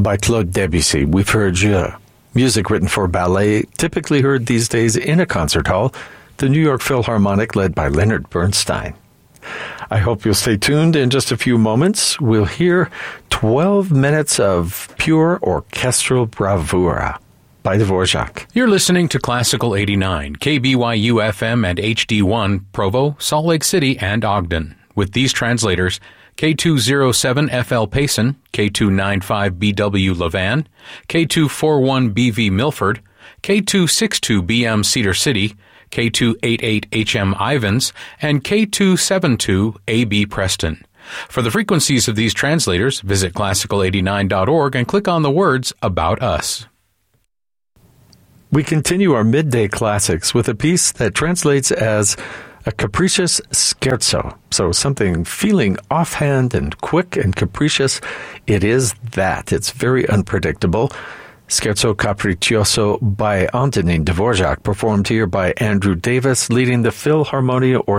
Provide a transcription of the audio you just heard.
by Claude Debussy. We've heard Jeu, music written for ballet, typically heard these days in a concert hall, the New York Philharmonic led by Leonard Bernstein. I hope you'll stay tuned. In just a few moments, we'll hear 12 minutes of pure orchestral bravura by Dvorak. You're listening to Classical 89, KBYU FM and HD1, Provo, Salt Lake City, and Ogden. With these translators, K207FL Payson, K295BW Levan, K241BV Milford, K262BM Cedar City, K288HM Ivans, and K272AB Preston. For the frequencies of these translators, visit classical89.org and click on the words About Us. We continue our midday classics with a piece that translates as a capricious scherzo. So something feeling offhand and quick and capricious. It is that. It's very unpredictable. Scherzo Capriccioso by Antonin Dvorak, performed here by Andrew Davis, leading the Philharmonia Orchestra.